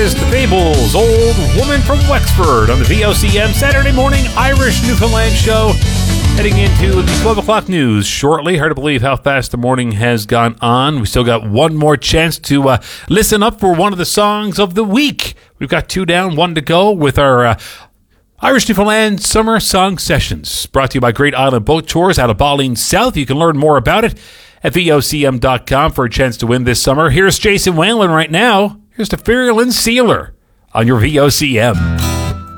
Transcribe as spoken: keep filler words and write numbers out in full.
is the Fables, Old Woman from Wexford on the V O C M Saturday morning Irish Newfoundland show. Heading into the twelve o'clock news shortly. Hard to believe how fast the morning has gone on. We still got one more chance to uh, listen up for one of the songs of the week. We've got two down, one to go with our uh, Irish Newfoundland Summer Song Sessions. Brought to you by Great Island Boat Tours out of Balleen South. You can learn more about it at V O C M dot com for a chance to win this summer. Here's Jason Whalen right now. Here's the Fairland Sealer on your V O C M.